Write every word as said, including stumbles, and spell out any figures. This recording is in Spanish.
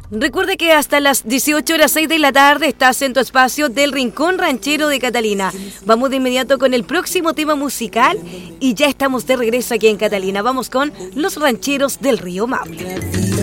Recuerde que hasta las dieciocho horas seis de la tarde estás en tu espacio del Rincón Ranchero de Catalina. Vamos de inmediato con el próximo tema musical y ya estamos de regreso aquí en Catalina. Vamos con Los Rancheros del Río Maule.